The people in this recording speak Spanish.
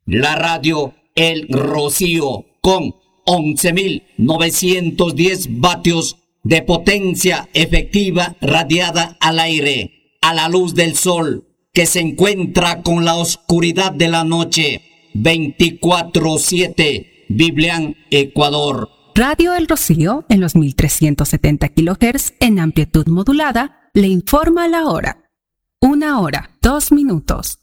La radio El Rocío con 11.910 vatios de potencia efectiva radiada al aire, a la luz del sol, que se encuentra con la oscuridad de la noche. 24/7, Biblián, Ecuador. Radio El Rocío, en los 1370 kHz en amplitud modulada, le informa la hora. 1 hora, 2 minutos.